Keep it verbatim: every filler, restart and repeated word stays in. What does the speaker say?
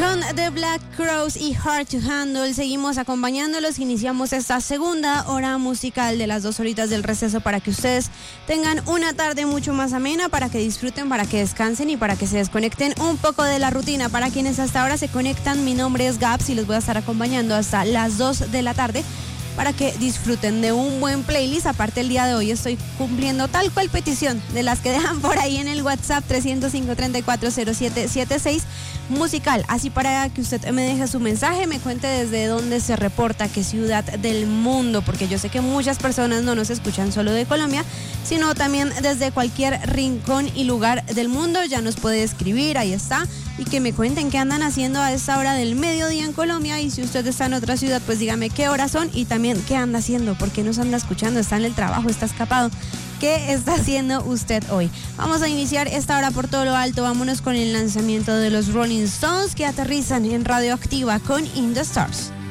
Con The Black Crowes y Hard to Handle seguimos acompañándolos. Iniciamos esta segunda hora musical de las dos horitas del receso para que ustedes tengan una tarde mucho más amena, para que disfruten, para que descansen y para que se desconecten un poco de la rutina. Para quienes hasta ahora se conectan, mi nombre es Gabs y los voy a estar acompañando hasta las dos de la tarde para que disfruten de un buen playlist. Aparte, el día de hoy estoy cumpliendo tal cual petición de las que dejan por ahí en el WhatsApp tres cero cinco, tres cuatro cero siete siete seis musical. Así para que usted me deje su mensaje, me cuente desde dónde se reporta, qué ciudad del mundo, porque yo sé que muchas personas no nos escuchan solo de Colombia, sino también desde cualquier rincón y lugar del mundo. Ya nos puede escribir, ahí está, y que me cuenten qué andan haciendo a esta hora del mediodía en Colombia. Y si usted está en otra ciudad, pues dígame qué horas son y también qué anda haciendo, por qué nos anda escuchando, está en el trabajo, está escapado. ¿Qué está haciendo usted hoy? Vamos a iniciar esta hora por todo lo alto. Vámonos con el lanzamiento de los Rolling Stones, que aterrizan en Radioactiva con In the Stars.